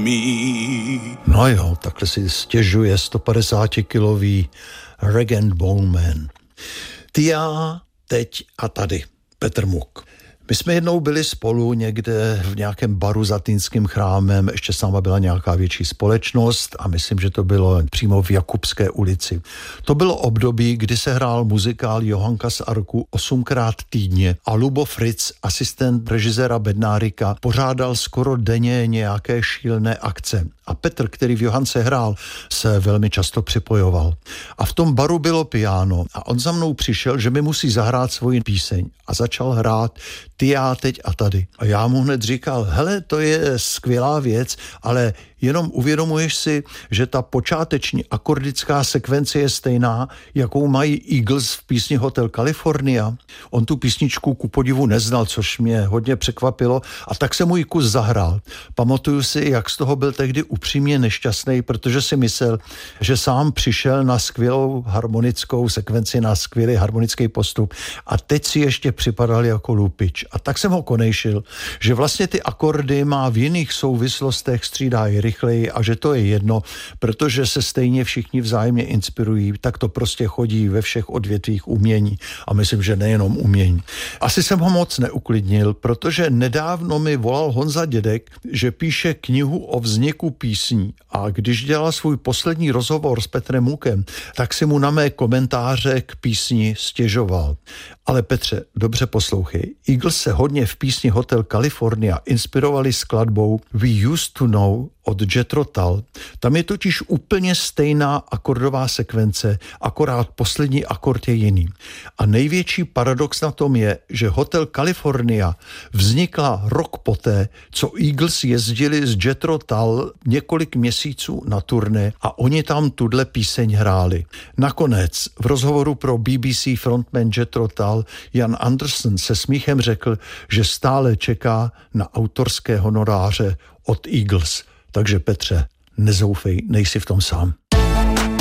me. No jo, takhle si stěžuje 150-kilový Rag and Bone Man. Ty já, teď a tady. Petr Muk. My jsme jednou byli spolu někde v nějakém baru za Týnským chrámem, ještě s náma byla nějaká větší společnost a myslím, že to bylo přímo v Jakubské ulici. To bylo období, kdy se hrál muzikál Johanka z Arku 8krát týdně a Lubo Fritz, asistent režiséra Bednárika, pořádal skoro denně nějaké šílené akce. A Petr, který v Johance hrál, se velmi často připojoval. A v tom baru bylo piano a on za mnou přišel, že mi musí zahrát svoji píseň a začal hrát Ty já, teď a tady. A já mu hned říkal, hele, to je skvělá věc, ale jenom uvědomuješ si, že ta počáteční akordická sekvence je stejná, jakou mají Eagles v písni Hotel California. On tu písničku ku podivu neznal, což mě hodně překvapilo a tak se můj kus zahrál. Pamatuju si, jak z toho byl tehdy upřímně nešťastný, protože si myslel, že sám přišel na skvělou harmonickou sekvenci, na skvělý harmonický postup a teď si ještě připadal jako lupič. A tak jsem ho konejšil, že vlastně ty akordy má v jiných souvislostech střídají rychleji a že to je jedno, protože se stejně všichni vzájemně inspirují, tak to prostě chodí ve všech odvětvích umění a myslím, že nejenom umění. Asi jsem ho moc neuklidnil, protože nedávno mi volal Honza Dědek, že píše knihu o vzniku písní a když dělal svůj poslední rozhovor s Petrem Mukem, tak si mu na mé komentáře k písni stěžoval. Ale Petře, dobře poslouchej. Eagles se hodně v písni Hotel California inspirovali skladbou We Used to Know od Jethro Tull. Tam je totiž úplně stejná akordová sekvence, akorát poslední akord je jiný. A největší paradox na tom je, že Hotel California vznikla rok poté, co Eagles jezdili s Jethro Tull několik měsíců na turné a oni tam tuhle píseň hráli. Nakonec v rozhovoru pro BBC frontman Jethro Tull Jan Anderson se smíchem řekl, že stále čeká na autorské honoráře od Eagles. Takže Petře, nezoufej, nejsi v tom sám.